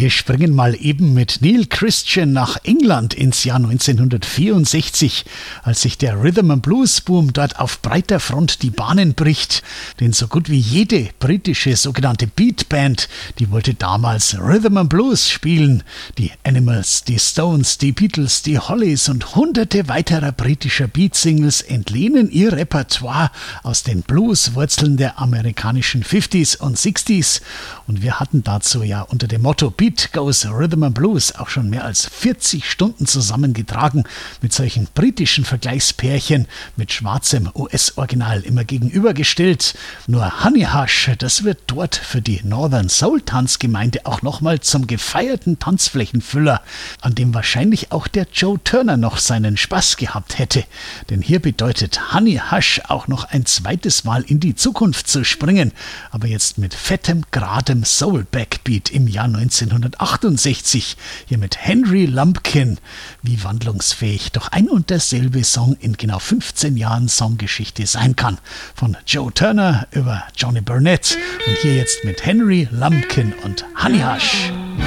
Wir springen mal eben mit Neil Christian nach England ins Jahr 1964, als sich der Rhythm and Blues Boom dort auf breiter Front die Bahnen bricht. Denn so gut wie jede britische sogenannte Beatband, die wollte damals Rhythm and Blues spielen. Die Animals, die Stones, die Beatles, die Hollies und hunderte weiterer britischer Beatsingles entlehnen ihr Repertoire aus den Blueswurzeln der amerikanischen 50s und 60s. Und wir hatten dazu ja unter dem Motto Beat Goes Rhythm and Blues auch schon mehr als 40 Stunden zusammengetragen mit solchen britischen Vergleichspärchen mit schwarzem US-Original immer gegenübergestellt. Nur Honey Hush, das wird dort für die Northern Soul Tanzgemeinde auch nochmal zum gefeierten Tanzflächenfüller, an dem wahrscheinlich auch der Joe Turner noch seinen Spaß gehabt hätte. Denn hier bedeutet Honey Hush auch noch ein zweites Mal in die Zukunft zu springen, aber jetzt mit fettem, geradem Soul-Backbeat im Jahr 1968, hier mit Henry Lumpkin. Wie wandlungsfähig doch ein und derselbe Song in genau 15 Jahren Songgeschichte sein kann. Von Joe Turner über Johnny Burnett und hier jetzt mit Henry Lumpkin und Honey Hush.